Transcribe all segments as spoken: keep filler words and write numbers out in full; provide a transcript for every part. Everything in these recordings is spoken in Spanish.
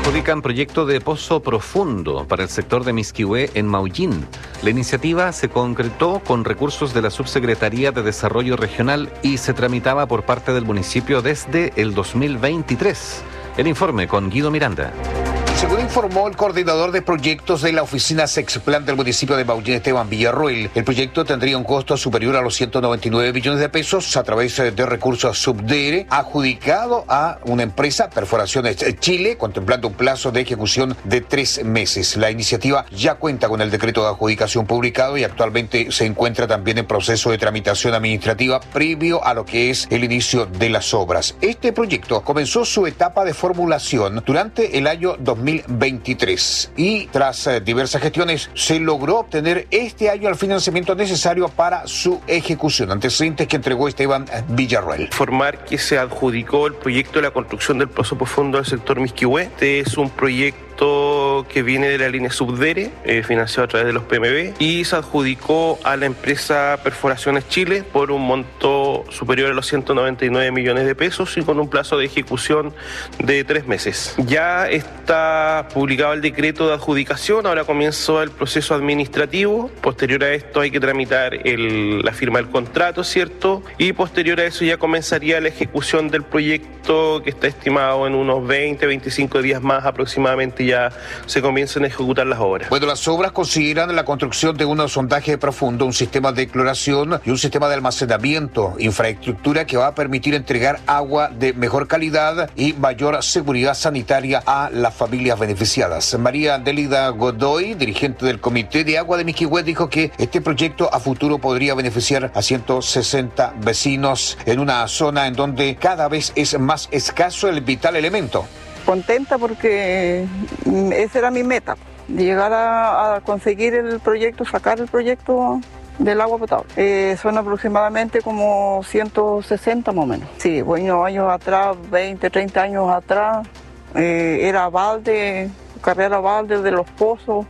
Adjudican proyecto de pozo profundo para el sector de Misquihué en Maullín. La iniciativa se concretó con recursos de la Subsecretaría de Desarrollo Regional y se tramitaba por parte del municipio desde el dos mil veintitrés. El informe con Guido Miranda. Según informó el coordinador de proyectos de la oficina Sexplan del municipio de Maullín, Esteban Villarroel, el proyecto tendría un costo superior a los ciento noventa y nueve millones de pesos a través de recursos Subdere, adjudicado a una empresa, Perforaciones Chile, contemplando un plazo de ejecución de tres meses. La iniciativa ya cuenta con el decreto de adjudicación publicado y actualmente se encuentra también en proceso de tramitación administrativa previo a lo que es el inicio de las obras. Este proyecto comenzó su etapa de formulación durante el año dos mil veintitrés y tras eh, diversas gestiones se logró obtener este año el financiamiento necesario para su ejecución. Antecedentes que entregó Esteban Villarroel. Informar que se adjudicó el proyecto de la construcción del pozo profundo del sector Misquihué. Este es un proyecto que viene de la línea Subdere, eh, financiado a través de los P M B, y se adjudicó a la empresa Perforaciones Chile por un monto superior a los ciento noventa y nueve millones de pesos y con un plazo de ejecución de tres meses. Ya está publicado el decreto de adjudicación, ahora comenzó el proceso administrativo. Posterior a esto hay que tramitar el, la firma del contrato, ¿cierto? Y posterior a eso ya comenzaría la ejecución del proyecto, que está estimado en unos veinte, veinticinco días más aproximadamente. Ya se comienzan a ejecutar las obras. Bueno, las obras consideran la construcción de un sondaje profundo, un sistema de cloración y un sistema de almacenamiento, infraestructura que va a permitir entregar agua de mejor calidad y mayor seguridad sanitaria a las familias beneficiadas. María Delida Godoy, dirigente del Comité de Agua de Misquihué, dijo que este proyecto a futuro podría beneficiar a ciento sesenta vecinos en una zona en donde cada vez es más escaso el vital elemento. Contenta porque esa era mi meta, llegar a, a conseguir el proyecto, sacar el proyecto del agua potable. Eh, son aproximadamente como ciento sesenta más o menos. Sí, bueno, años atrás, veinte, treinta años atrás, eh, era balde, carrera balde de los pozos,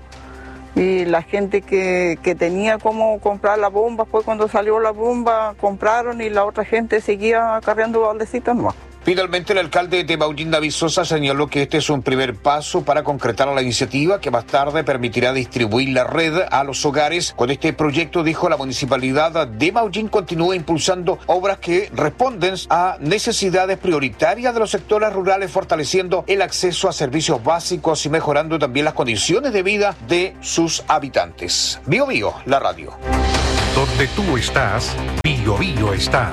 y la gente que, que tenía cómo comprar la bomba, pues cuando salió la bomba compraron y la otra gente seguía cargando baldecitas nuevas. Finalmente, el alcalde de Maullín, David Sosa, señaló que este es un primer paso para concretar la iniciativa que más tarde permitirá distribuir la red a los hogares. Con este proyecto, dijo, la municipalidad de Maullín continúa impulsando obras que responden a necesidades prioritarias de los sectores rurales, fortaleciendo el acceso a servicios básicos y mejorando también las condiciones de vida de sus habitantes. Bio Bio, la radio. Donde tú estás, Bio Bio está.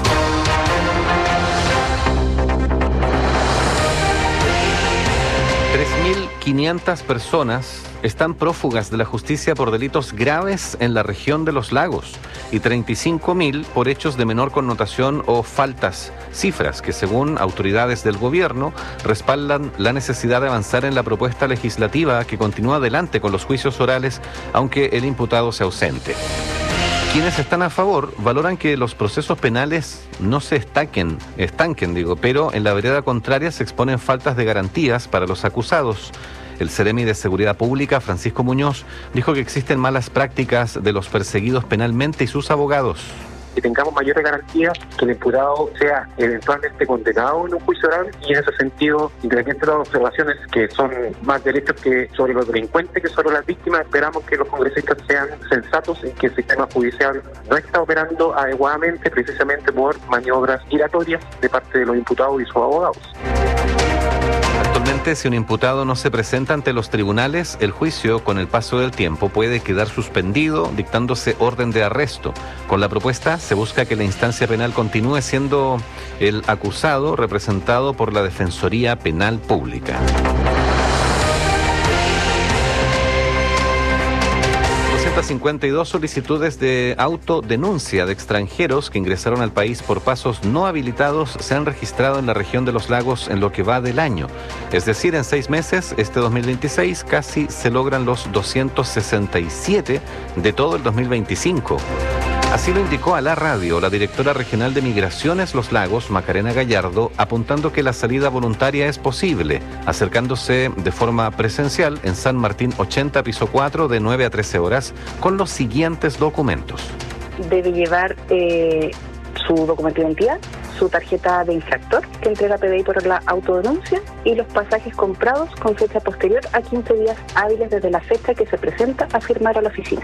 tres mil quinientas personas están prófugas de la justicia por delitos graves en la región de los lagos y treinta y cinco mil por hechos de menor connotación o faltas, cifras que según autoridades del gobierno respaldan la necesidad de avanzar en la propuesta legislativa que continúa adelante con los juicios orales aunque el imputado sea ausente. Quienes están a favor valoran que los procesos penales no se estanquen, estanquen digo, pero en la vereda contraria se exponen faltas de garantías para los acusados. El Seremi de Seguridad Pública, Francisco Muñoz, dijo que existen malas prácticas de los perseguidos penalmente y sus abogados. Que tengamos mayores garantías, que el imputado sea eventualmente condenado en un juicio oral, y en ese sentido, independientemente de las observaciones que son más derechos que sobre los delincuentes que sobre las víctimas, esperamos que los congresistas sean sensatos en que el sistema judicial no está operando adecuadamente precisamente por maniobras giratorias de parte de los imputados y sus abogados. Actualmente, si un imputado no se presenta ante los tribunales, el juicio, con el paso del tiempo, puede quedar suspendido, dictándose orden de arresto. Con la propuesta, se busca que la instancia penal continúe siendo el acusado representado por la Defensoría Penal Pública. doscientas cincuenta y dos solicitudes de autodenuncia de extranjeros que ingresaron al país por pasos no habilitados se han registrado en la región de los lagos en lo que va del año. Es decir, en seis meses, este dos mil veintiséis, casi se logran los doscientos sesenta y siete de todo el dos mil veinticinco. Así lo indicó a la radio la directora regional de Migraciones Los Lagos, Macarena Gallardo, apuntando que la salida voluntaria es posible, acercándose de forma presencial en San Martín ochenta, piso cuatro, de nueve a trece horas, con los siguientes documentos. Debe llevar eh, su documento de identidad, su tarjeta de infractor que entrega P B I por la autodenuncia y los pasajes comprados con fecha posterior a quince días hábiles desde la fecha que se presenta a firmar a la oficina.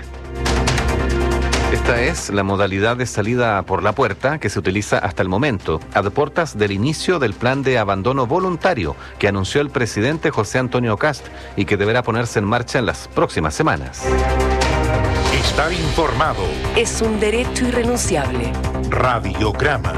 Esta es la modalidad de salida por la puerta que se utiliza hasta el momento, a puertas del inicio del plan de abandono voluntario que anunció el presidente José Antonio Kast y que deberá ponerse en marcha en las próximas semanas. Estar informado es un derecho irrenunciable. Radiograma.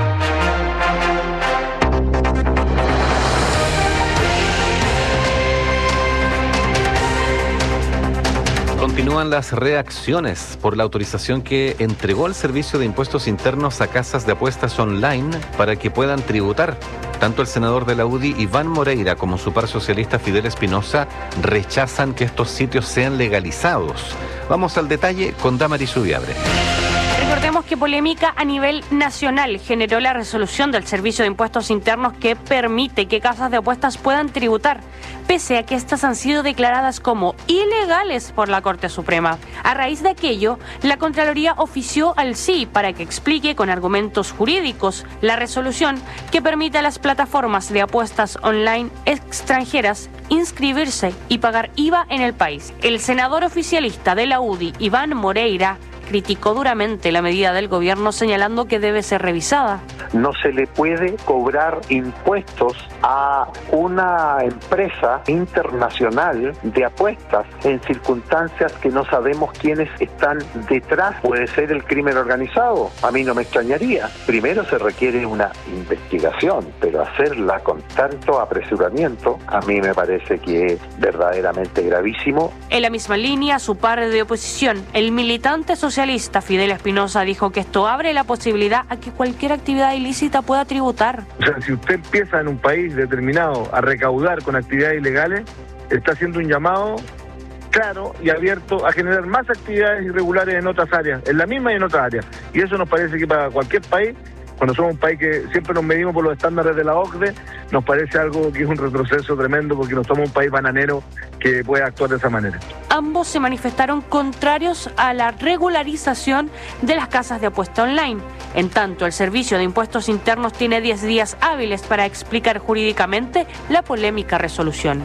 Continúan las reacciones por la autorización que entregó el Servicio de Impuestos Internos a casas de apuestas online para que puedan tributar. Tanto el senador de la U D I, Iván Moreira, como su par socialista Fidel Espinosa rechazan que estos sitios sean legalizados. Vamos al detalle con Damaris Ubiabre. Recordemos que polémica a nivel nacional generó la resolución del Servicio de Impuestos Internos que permite que casas de apuestas puedan tributar, pese a que estas han sido declaradas como ilegales por la Corte Suprema. A raíz de aquello, la Contraloría ofició al C I para que explique con argumentos jurídicos la resolución que permite a las plataformas de apuestas online extranjeras inscribirse y pagar I V A en el país. El senador oficialista de la U D I, Iván Moreira, criticó duramente la medida del gobierno señalando que debe ser revisada. No se le puede cobrar impuestos a una empresa internacional de apuestas en circunstancias que no sabemos quiénes están detrás. Puede ser el crimen organizado, a mí no me extrañaría. Primero se requiere una investigación, pero hacerla con tanto apresuramiento a mí me parece que es verdaderamente gravísimo. En la misma línea, su par de oposición, el militante socialista Fidel Espinosa, dijo que esto abre la posibilidad a que cualquier actividad ilícita pueda tributar. O sea, si usted empieza en un país determinado a recaudar con actividades ilegales, está haciendo un llamado claro y abierto a generar más actividades irregulares en otras áreas, en la misma y en otras áreas. Y eso nos parece que para cualquier país, cuando somos un país que siempre nos medimos por los estándares de la O C D E, nos parece algo que es un retroceso tremendo porque no somos un país bananero que puede actuar de esa manera. Ambos se manifestaron contrarios a la regularización de las casas de apuesta online. En tanto, el Servicio de Impuestos Internos tiene diez días hábiles para explicar jurídicamente la polémica resolución.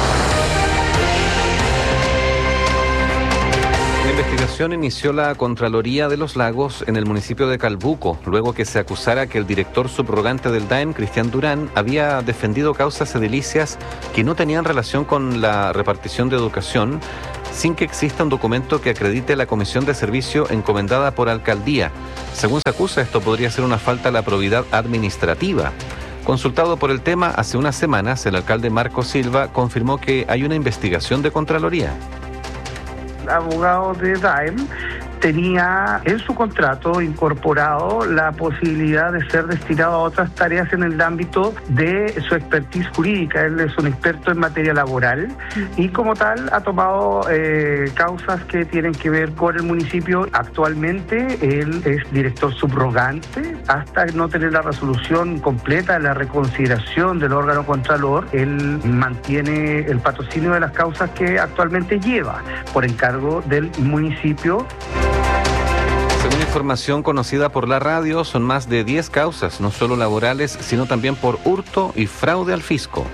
La investigación inició la Contraloría de los Lagos en el municipio de Calbuco, luego que se acusara que el director subrogante del D A E M, Cristian Durán, había defendido causas edilicias que no tenían relación con la repartición de educación, sin que exista un documento que acredite la comisión de servicio encomendada por alcaldía. Según se acusa, esto podría ser una falta a la probidad administrativa. Consultado por el tema hace unas semanas, el alcalde Marco Silva confirmó que hay una investigación de Contraloría. Abogado de D A E M tenía en su contrato incorporado la posibilidad de ser destinado a otras tareas en el ámbito de su expertise jurídica. Él es un experto en materia laboral y como tal ha tomado eh, causas que tienen que ver con el municipio. Actualmente él es director subrogante hasta no tener la resolución completa de la reconsideración del órgano contralor. Él mantiene el patrocinio de las causas que actualmente lleva por encargo del municipio. Según información conocida por la radio, son más de diez causas, no solo laborales, sino también por hurto y fraude al fisco.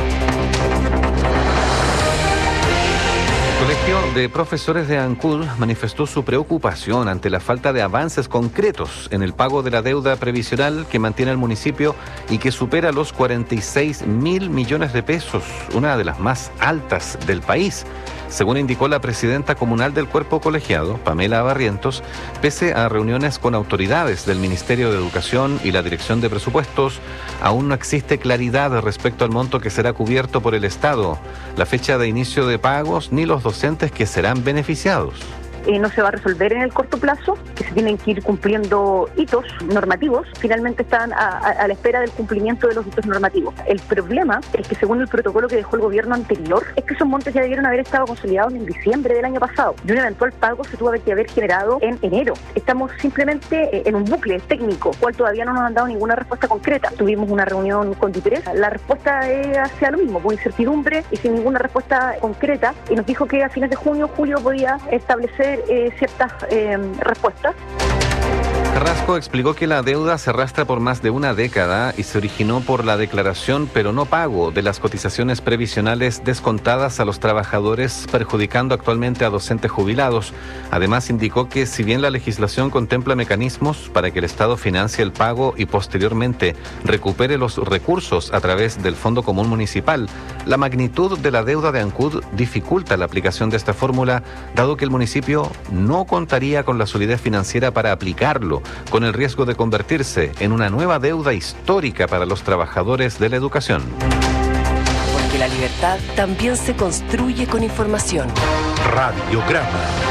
El Colegio de Profesores de Ancud manifestó su preocupación ante la falta de avances concretos en el pago de la deuda previsional que mantiene el municipio y que supera los cuarenta y seis mil millones de pesos, una de las más altas del país. Según indicó la presidenta comunal del cuerpo colegiado, Pamela Barrientos, pese a reuniones con autoridades del Ministerio de Educación y la Dirección de Presupuestos, aún no existe claridad respecto al monto que será cubierto por el Estado, la fecha de inicio de pagos ni los docentes que serán beneficiados. Eh, no se va a resolver en el corto plazo, que se tienen que ir cumpliendo hitos normativos, finalmente están a, a, a la espera del cumplimiento de los hitos normativos. El problema es que según el protocolo que dejó el gobierno anterior, es que esos montos ya debieron haber estado consolidados en diciembre del año pasado y un eventual pago se tuvo que haber generado en enero. Estamos simplemente eh, en un bucle técnico, cual todavía no nos han dado ninguna respuesta concreta. Tuvimos una reunión con Diprés, la respuesta es hacia lo mismo, con incertidumbre y sin ninguna respuesta concreta, y nos dijo que a fines de junio, julio podía establecer Eh, ciertas eh, respuestas. Carrasco explicó que la deuda se arrastra por más de una década y se originó por la declaración pero no pago de las cotizaciones previsionales descontadas a los trabajadores, perjudicando actualmente a docentes jubilados. Además, indicó que si bien la legislación contempla mecanismos para que el Estado financie el pago y posteriormente recupere los recursos a través del Fondo Común Municipal, la magnitud de la deuda de ANCUD dificulta la aplicación de esta fórmula, dado que el municipio no contaría con la solidez financiera para aplicarlo, con el riesgo de convertirse en una nueva deuda histórica para los trabajadores de la educación. Porque la libertad también se construye con información. Radiograma.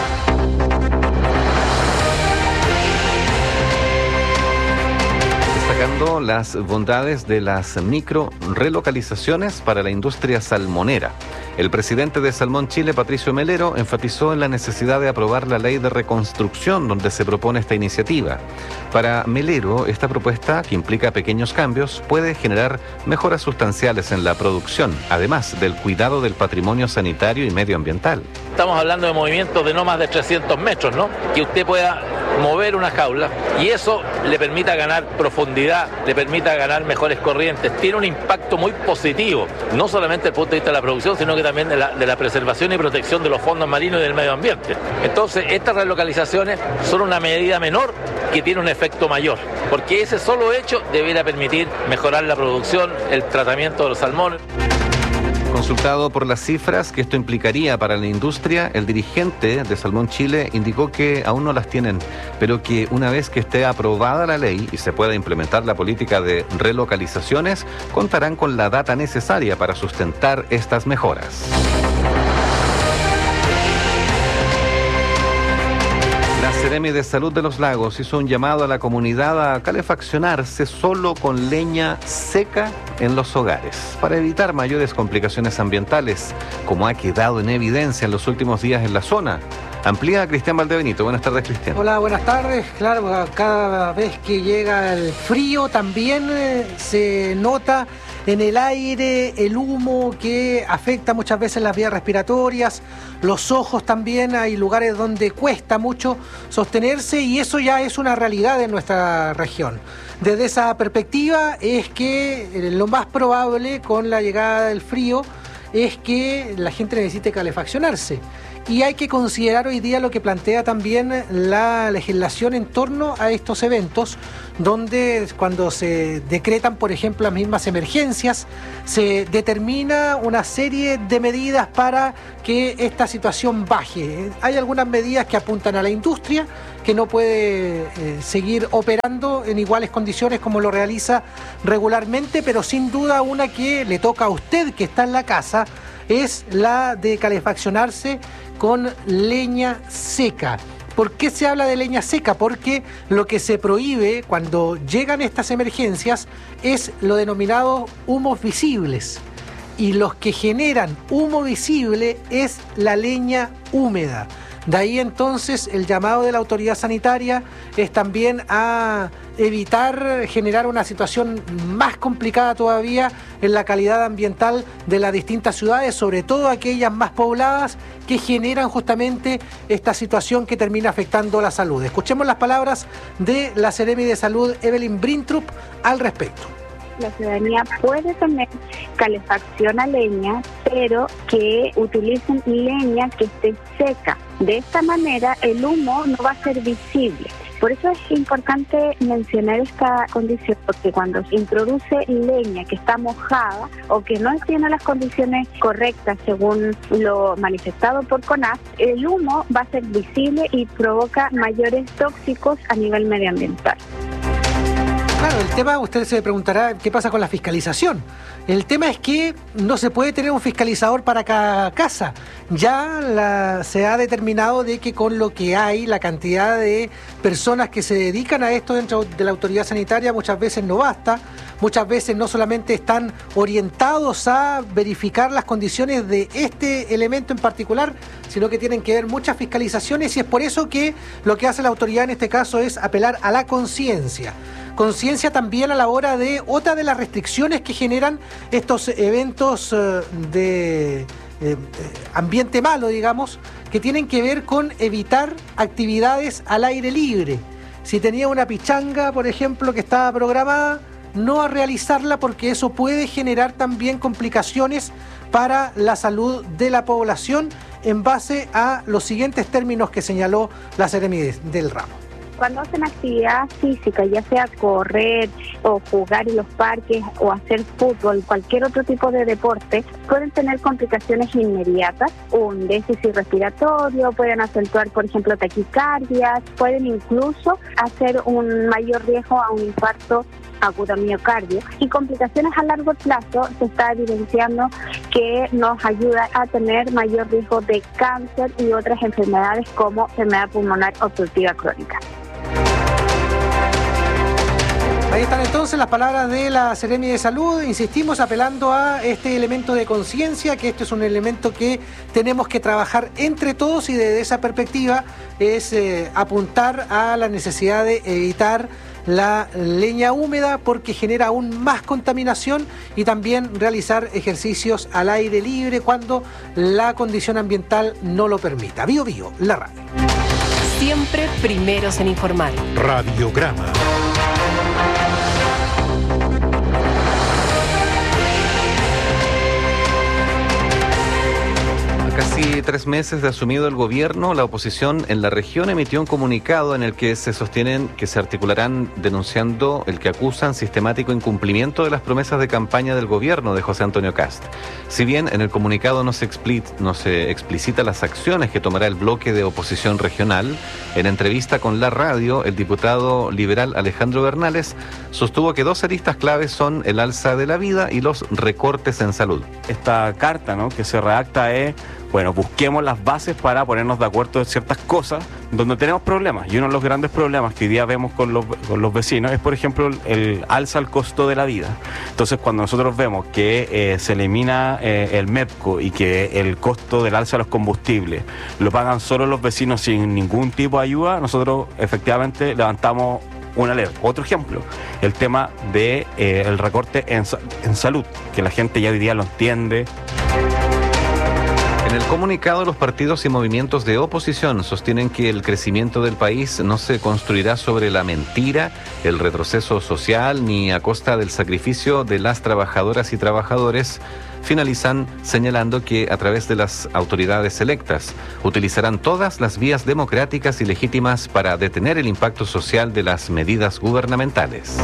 Destacando las bondades de las micro relocalizaciones para la industria salmonera. El presidente de Salmón Chile, Patricio Melero, enfatizó en la necesidad de aprobar la ley de reconstrucción donde se propone esta iniciativa. Para Melero, esta propuesta, que implica pequeños cambios, puede generar mejoras sustanciales en la producción, además del cuidado del patrimonio sanitario y medioambiental. Estamos hablando de movimientos de no más de trescientos metros, ¿no? Que usted pueda mover una jaula y eso le permita ganar profundidad, le permita ganar mejores corrientes. Tiene un impacto muy positivo, no solamente desde el punto de vista de la producción, sino que también de la, de la preservación y protección de los fondos marinos y del medio ambiente. Entonces, estas relocalizaciones son una medida menor que tiene un efecto mayor, porque ese solo hecho debería permitir mejorar la producción, el tratamiento de los salmones. Consultado por las cifras que esto implicaría para la industria, el dirigente de Salmón Chile indicó que aún no las tienen, pero que una vez que esté aprobada la ley y se pueda implementar la política de relocalizaciones, contarán con la data necesaria para sustentar estas mejoras. La Seremi de Salud de los Lagos hizo un llamado a la comunidad a calefaccionarse solo con leña seca en los hogares, para evitar mayores complicaciones ambientales, como ha quedado en evidencia en los últimos días en la zona. Amplía Cristian Valdebenito. Buenas tardes, Cristian. Hola, buenas tardes. Claro, cada vez que llega el frío también eh, se nota en el aire el humo que afecta muchas veces las vías respiratorias, los ojos también. Hay lugares donde cuesta mucho sostenerse y eso ya es una realidad en nuestra región. Desde esa perspectiva es que lo más probable con la llegada del frío es que la gente necesite calefaccionarse. Y hay que considerar hoy día lo que plantea también la legislación en torno a estos eventos, donde cuando se decretan, por ejemplo, las mismas emergencias, se determina una serie de medidas para que esta situación baje. Hay algunas medidas que apuntan a la industria, que no puede eh, seguir operando en iguales condiciones como lo realiza regularmente, pero sin duda una que le toca a usted que está en la casa es la de calefaccionarse con leña seca. ¿Por qué se habla de leña seca? Porque lo que se prohíbe cuando llegan estas emergencias es lo denominado humos visibles. Y los que generan humo visible es la leña húmeda. De ahí entonces el llamado de la autoridad sanitaria es también a evitar generar una situación más complicada todavía en la calidad ambiental de las distintas ciudades, sobre todo aquellas más pobladas que generan justamente esta situación que termina afectando la salud. Escuchemos las palabras de la Seremi de Salud, Evelyn Brintrup, al respecto. La ciudadanía puede tener calefacción a leña, pero que utilicen leña que esté seca. De esta manera el humo no va a ser visible. Por eso es importante mencionar esta condición, porque cuando se introduce leña que está mojada o que no tiene las condiciones correctas según lo manifestado por CONAF, el humo va a ser visible y provoca mayores tóxicos a nivel medioambiental. Claro, el tema, usted se preguntará qué pasa con la fiscalización. El tema es que no se puede tener un fiscalizador para cada casa. Ya la, se ha determinado de que con lo que hay, la cantidad de personas que se dedican a esto dentro de la autoridad sanitaria muchas veces no basta. Muchas veces no solamente están orientados a verificar las condiciones de este elemento en particular, sino que tienen que ver muchas fiscalizaciones, y es por eso que lo que hace la autoridad en este caso es apelar a la conciencia. Conciencia también a la hora de otra de las restricciones que generan estos eventos eh, de eh, ambiente malo, digamos, que tienen que ver con evitar actividades al aire libre. si tenía una pichanga, por ejemplo, que estaba programada, no a realizarla porque eso puede generar también complicaciones para la salud de la población en base a los siguientes términos que señaló la Seremi del ramo. Cuando hacen actividad física, ya sea correr o jugar en los parques o hacer fútbol, cualquier otro tipo de deporte, pueden tener complicaciones inmediatas, un déficit respiratorio, pueden acentuar, por ejemplo, taquicardias, pueden incluso hacer un mayor riesgo a un infarto agudo miocardio, y complicaciones a largo plazo se está evidenciando que nos ayuda a tener mayor riesgo de cáncer y otras enfermedades como enfermedad pulmonar obstructiva crónica. Ahí están entonces las palabras de la Seremi de Salud. Insistimos apelando a este elemento de conciencia, que esto es un elemento que tenemos que trabajar entre todos, y desde esa perspectiva es eh, apuntar a la necesidad de evitar la leña húmeda porque genera aún más contaminación, y también realizar ejercicios al aire libre cuando la condición ambiental no lo permita. Bio Bio, la radio. Siempre primeros en informar. Radiograma. Casi tres meses de asumido el gobierno, la oposición en la región emitió un comunicado en el que se sostienen que se articularán denunciando el que acusan sistemático incumplimiento de las promesas de campaña del gobierno de José Antonio Kast. Si bien en el comunicado no se, expli- no se explicita las acciones que tomará el bloque de oposición regional, en entrevista con la radio, el diputado liberal Alejandro Bernales sostuvo que dos aristas claves son el alza de la vida y los recortes en salud. Esta carta, ¿no?, que se redacta es, bueno, busquemos las bases para ponernos de acuerdo en ciertas cosas donde tenemos problemas. Y uno de los grandes problemas que hoy día vemos con los, con los vecinos es, por ejemplo, el, el alza al costo de la vida. Entonces, cuando nosotros vemos que eh, se elimina eh, el MEPCO y que el costo del alza de los combustibles lo pagan solo los vecinos sin ningún tipo de ayuda, nosotros efectivamente levantamos una alerta. Otro ejemplo, el tema del de, eh, recorte en, en salud, que la gente ya hoy día lo entiende. En el comunicado, los partidos y movimientos de oposición sostienen que el crecimiento del país no se construirá sobre la mentira, el retroceso social, ni a costa del sacrificio de las trabajadoras y trabajadores. Finalizan señalando que a través de las autoridades electas utilizarán todas las vías democráticas y legítimas para detener el impacto social de las medidas gubernamentales.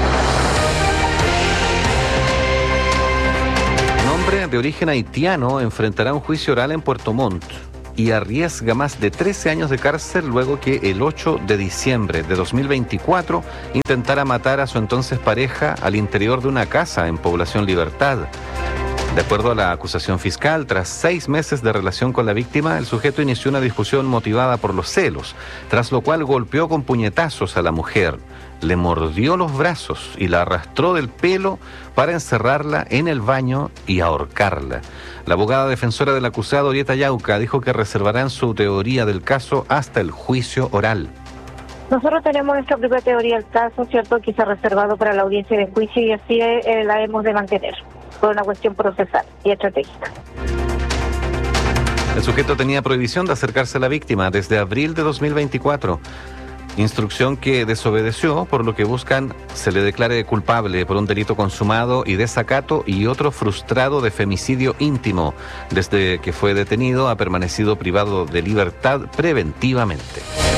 De origen haitiano enfrentará un juicio oral en Puerto Montt y arriesga más de trece años de cárcel luego que el ocho de diciembre de dos mil veinticuatro intentara matar a su entonces pareja al interior de una casa en Población Libertad. De acuerdo a la acusación fiscal, tras seis meses de relación con la víctima, el sujeto inició una discusión motivada por los celos, tras lo cual golpeó con puñetazos a la mujer, le mordió los brazos y la arrastró del pelo para encerrarla en el baño y ahorcarla. La abogada defensora del acusado, Orieta Yauca, dijo que reservarán su teoría del caso hasta el juicio oral. Nosotros tenemos nuestra propia teoría del caso, ¿cierto?, que se ha reservado para la audiencia de juicio, y así eh, la hemos de mantener, por una cuestión procesal y estratégica. El sujeto tenía prohibición de acercarse a la víctima desde abril de dos mil veinticuatro. Instrucción que desobedeció, por lo que buscan se le declare culpable por un delito consumado y desacato y otro frustrado de femicidio íntimo. Desde que fue detenido ha permanecido privado de libertad preventivamente.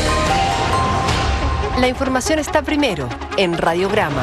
La información está primero en Radiograma.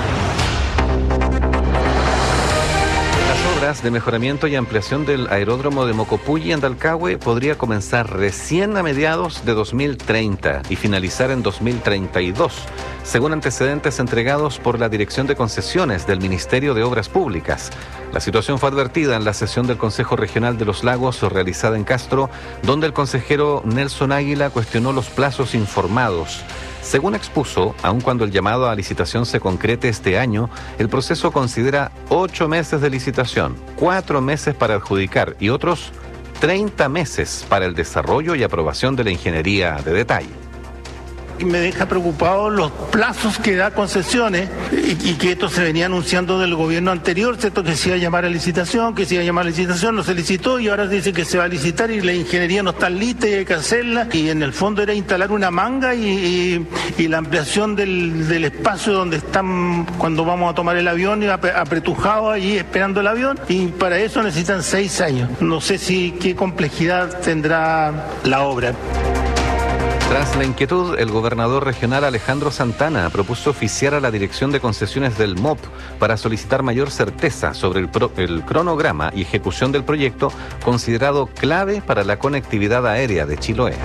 Las obras de mejoramiento y ampliación del aeródromo de Mocopulli en Dalcahue podría comenzar recién a mediados de dos mil treinta y finalizar en dos mil treinta y dos, según antecedentes entregados por la Dirección de Concesiones del Ministerio de Obras Públicas. La situación fue advertida en la sesión del Consejo Regional de los Lagos realizada en Castro, donde el consejero Nelson Águila cuestionó los plazos informados. Según expuso, aun cuando el llamado a licitación se concrete este año, el proceso considera ocho meses de licitación, cuatro meses para adjudicar y otros treinta meses para el desarrollo y aprobación de la ingeniería de detalle. Me deja preocupado los plazos que da concesiones y, y que esto se venía anunciando del gobierno anterior, ¿cierto? Que se iba a llamar a licitación, que se iba a llamar a licitación, no se licitó y ahora dice que se va a licitar y la ingeniería no está lista y hay que hacerla. Y en el fondo era instalar una manga y, y, y la ampliación del, del espacio donde están cuando vamos a tomar el avión y apretujados allí esperando el avión, y para eso necesitan seis años. No sé si qué complejidad tendrá la obra. Tras la inquietud, el gobernador regional Alejandro Santana propuso oficiar a la Dirección de Concesiones del M O P para solicitar mayor certeza sobre el, pro, el cronograma y ejecución del proyecto, considerado clave para la conectividad aérea de Chiloé.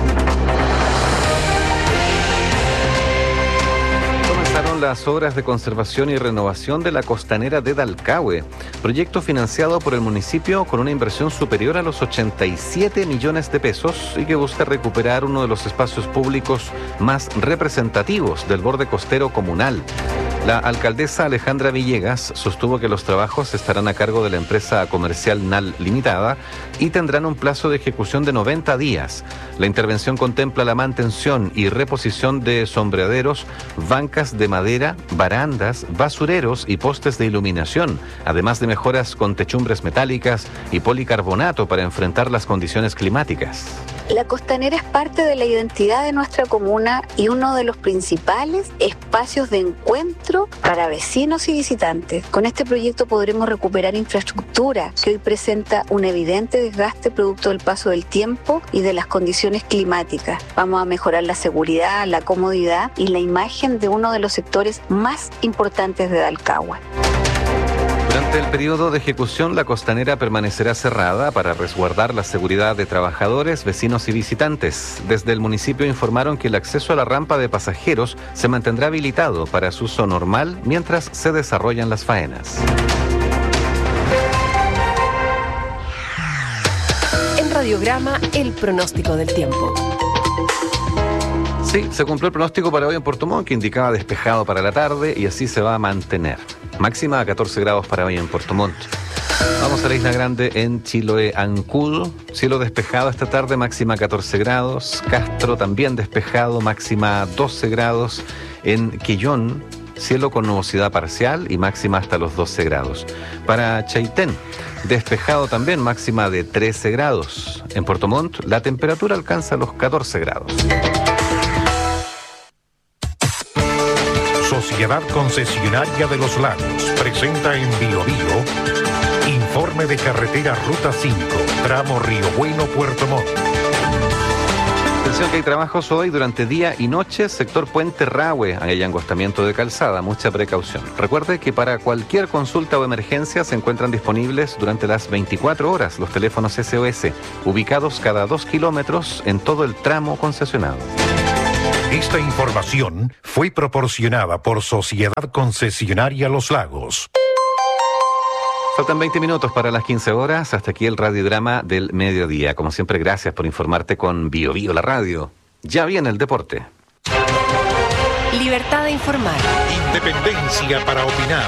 Las obras de conservación y renovación de la costanera de Dalcahue, proyecto financiado por el municipio con una inversión superior a los ochenta y siete millones de pesos y que busca recuperar uno de los espacios públicos más representativos del borde costero comunal. La alcaldesa Alejandra Villegas sostuvo que los trabajos estarán a cargo de la empresa comercial N A L Limitada y tendrán un plazo de ejecución de noventa días. La intervención contempla la mantención y reposición de sombreaderos, bancas de madera, barandas, basureros y postes de iluminación, además de mejoras con techumbres metálicas y policarbonato para enfrentar las condiciones climáticas. La costanera es parte de la identidad de nuestra comuna y uno de los principales espacios de encuentro para vecinos y visitantes. Con este proyecto podremos recuperar infraestructura que hoy presenta un evidente desgaste producto del paso del tiempo y de las condiciones climáticas. Vamos a mejorar la seguridad, la comodidad y la imagen de uno de los sectores más importantes de Dalcahue. Durante el periodo de ejecución, la costanera permanecerá cerrada para resguardar la seguridad de trabajadores, vecinos y visitantes. Desde el municipio informaron que el acceso a la rampa de pasajeros se mantendrá habilitado para su uso normal mientras se desarrollan las faenas. En Radiograma, el pronóstico del tiempo. Sí, se cumplió el pronóstico para hoy en Puerto Montt, que indicaba despejado para la tarde y así se va a mantener. Máxima a catorce grados para hoy en Puerto Montt. Vamos a la Isla Grande en Chiloé, Ancud, cielo despejado esta tarde, máxima catorce grados. Castro también despejado, máxima doce grados. En Quillón, cielo con nubosidad parcial y máxima hasta los doce grados. Para Chaitén, despejado también, máxima de trece grados. En Puerto Montt, la temperatura alcanza los catorce grados. Sociedad Concesionaria de los Lagos presenta en Bio Bio informe de carretera Ruta cinco, tramo Río Bueno, Puerto Montt. Atención que hay trabajos hoy durante día y noche, sector Puente Rahue, hay angostamiento de calzada, mucha precaución. Recuerde que para cualquier consulta o emergencia se encuentran disponibles durante las veinticuatro horas los teléfonos S O S, ubicados cada dos kilómetros en todo el tramo concesionado. Esta información fue proporcionada por Sociedad Concesionaria Los Lagos. Faltan veinte minutos para las quince horas. Hasta aquí el radiodrama del mediodía. Como siempre, gracias por informarte con Bio Bio, la radio. Ya viene el deporte. Libertad de informar. Independencia para opinar.